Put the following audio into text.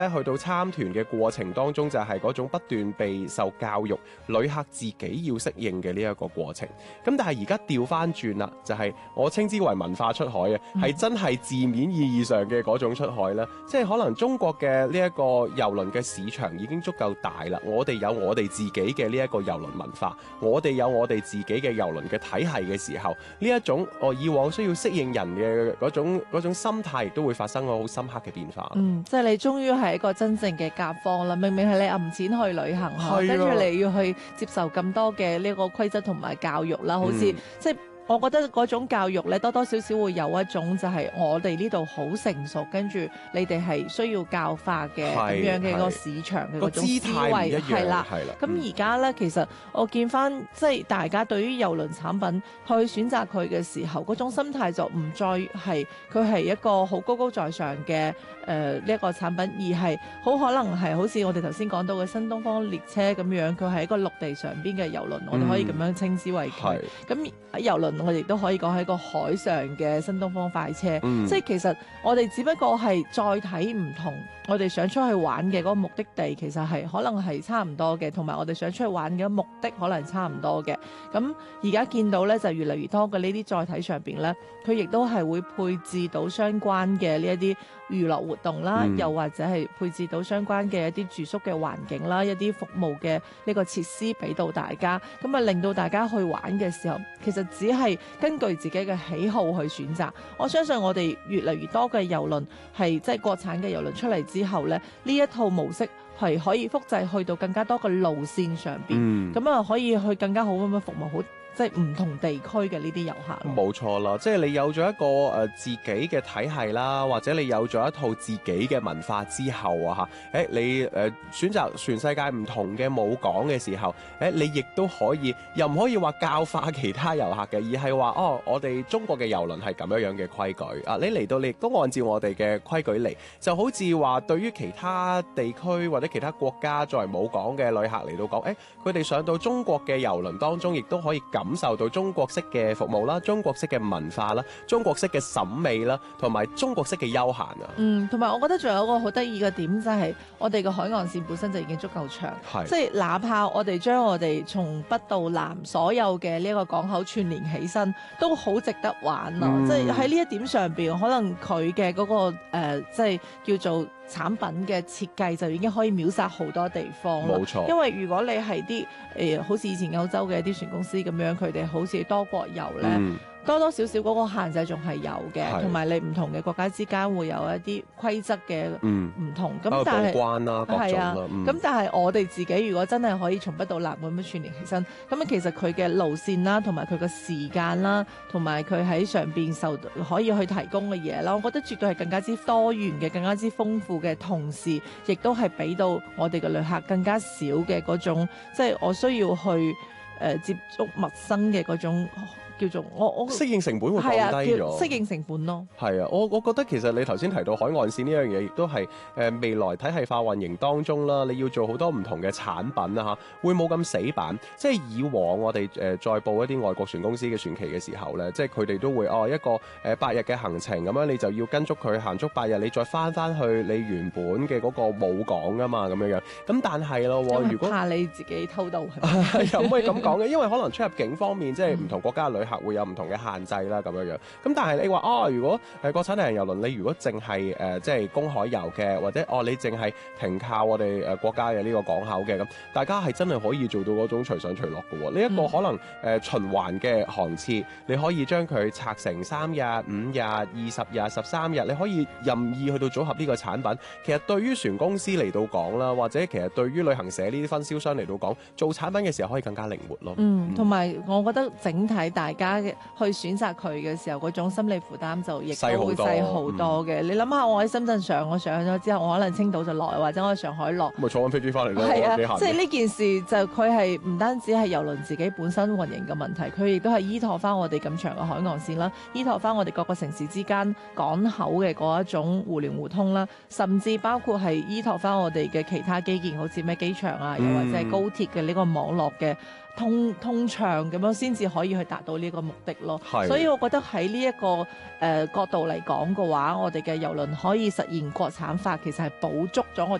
去到參團嘅過程當中，就係嗰種不斷被受教育，旅客自己要適應嘅呢一個過程。咁但係而家調翻轉啦，就係我稱之為文化出海啊，係真係字面意義上嘅嗰種出海啦。即係可能中國嘅呢一個郵輪嘅市場已經足夠大啦，我哋有我哋自己嘅呢一個郵輪文化，我哋有我哋自己嘅郵輪嘅體系嘅時候，呢一種以往需要適應人嘅嗰種心態，亦都會發生個好深刻嘅變化。 即係你終於係一個真正嘅甲方啦！明明係你揞錢去旅行嚇，跟住你要去接受咁多嘅呢個規則同埋教育啦，好似即係。我覺得嗰種教育咧，多多少少會有一種就係我哋呢度好成熟，跟住你哋係需要教化嘅咁樣嘅個市場嘅嗰種思維，係啦。咁而家咧，其實我見翻即係大家對於郵輪產品去選擇佢嘅時候，嗰種心態就唔再係佢係一個好高高在上嘅呢一個產品，而係好可能係好似我哋頭先講到嘅新東方列車咁樣，佢係一個陸地上邊嘅郵輪，我哋可以咁樣稱之為佢。咁郵輪我哋亦都可以講係一個海上嘅新東方快車，即係其實我哋只不過係載體唔同，我哋想出去玩嘅嗰個目的地其實係可能係差唔多嘅，同埋我哋想出去玩嘅目的可能差唔多嘅。咁而家見到咧就越嚟越多嘅呢啲載體上邊咧，佢亦都係會配置到相關嘅呢一啲娛樂活動啦，又或者係配置到相關嘅一啲住宿嘅環境啦，一啲服務嘅呢個設施俾到大家，咁啊令到大家去玩嘅時候，其實只係根據自己嘅喜好去選擇。我相信我哋越嚟越多嘅郵輪係即係國產嘅郵輪出嚟之後咧，呢一套模式係可以複製去到更加多嘅路線上邊，咁啊可以去更加好咁樣服務好即係唔同地區嘅呢啲遊客。 冇錯啦，即係你有咗一個自己嘅體系啦，或者你有咗一套自己嘅文化之後啊嚇，你選擇全世界唔同嘅母港嘅時候，你亦都可以又唔可以話教化其他遊客嘅，而係話我哋中國嘅郵輪係咁樣嘅規矩啊，你嚟到你亦都按照我哋嘅規矩嚟，就好似話對於其他地區或者其他國家作為母港嘅旅客嚟到講，佢哋上到中國嘅郵輪當中，亦都可以感受到中國式嘅服務啦，中國式嘅文化啦，中國式嘅審美啦，同埋中國式嘅休閒啊。 同埋我覺得仲有一個好得意嘅點就係我哋嘅海岸線本身就已經足夠長，即係哪怕我哋將我哋從北到南所有嘅呢一個港口串聯起身，都好值得玩咯。即係喺呢一點上邊，可能佢嘅嗰個即係叫做產品嘅設計就已經可以秒殺好多地方啦。冇錯，因為如果你係啲好似以前歐洲嘅一啲船公司咁樣，佢哋好似多國遊咧。多多少少嗰個限制仲係有嘅，同埋你唔同嘅國家之間會有一啲規則嘅唔同。咁但係關啦，係啊， 咁但係我哋自己如果真係可以從北到南咁樣串聯起身，咁其實佢嘅路線啦，同埋佢嘅時間啦，同埋佢喺上邊可以去提供嘅嘢啦，我覺得絕對係更加之多元嘅，更加之豐富嘅，同時亦都係俾到我哋嘅旅客更加少嘅嗰種，即係我需要去接觸陌生嘅嗰種。叫做我適應成本會降低咗， 適應成本咯。 係啊，我覺得其實你頭先提到海岸線呢樣嘢，亦都係未來體系化運營當中啦，你要做好多唔同嘅產品啊嚇，會冇咁死板。即係以往我哋再報一啲外國船公司嘅船期嘅時候咧，即係佢哋都會一個8日嘅行程咁樣，你就要跟足佢行足8日，你再翻去你原本嘅嗰個母港啊嘛，咁樣樣。咁但係咯，如果怕你自己偷渡， 又唔可以咁講嘅，因為可能出入境方面即係唔同國家嘅旅客會有唔同嘅限制啦，咁樣樣。咁但係你話如果國產人郵輪，你如果淨係即係公海遊嘅，或者你淨係停靠我哋國家嘅呢個港口嘅，咁大家係真係可以做到嗰種隨上隨落嘅喎。呢一個可能循環嘅航次，你可以將佢拆成3日、5日、20日、13日，你可以任意去到組合呢個產品。其實對於船公司嚟到講啦，或者其實對於旅行社呢啲分銷商嚟到講，做產品嘅時候可以更加靈活咯。 同埋我覺得整體大家嘅去選擇佢嘅時候，嗰種心理負擔就亦都會細好多嘅。你諗下，我喺深圳我上咗之後，我可能青島就落，或者我喺上海落， 咪坐緊飛機翻嚟咯。 係啊，即係呢件事就佢係唔單止係郵輪自己本身運營嘅問題，佢亦都係依託翻我哋咁長嘅海岸線啦，依託翻我哋各個城市之間港口嘅嗰一種互聯互通啦，甚至包括係依託翻我哋嘅其他基建，好似咩機場啊，又或者係高鐵嘅呢個網絡嘅通暢咁樣，先至可以去達到呢個目的咯。 係所以我覺得喺呢一個角度嚟講嘅話，我哋嘅郵輪可以實現國產化，其實係補足咗我哋